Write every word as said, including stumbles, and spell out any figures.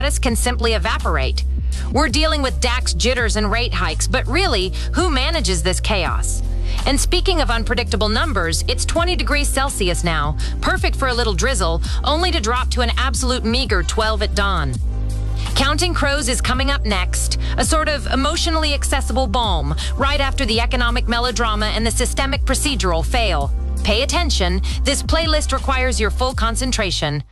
can simply evaporate. We're dealing with DAX jitters and rate hikes, but really, who manages this chaos? And speaking of unpredictable numbers, it's twenty degrees Celsius now, perfect for a little drizzle, only to drop to an absolute meager twelve at dawn. Counting Crows is coming up next, a sort of emotionally accessible balm, right after the economic melodrama and the systemic procedural fail. Pay attention, this playlist requires your full concentration.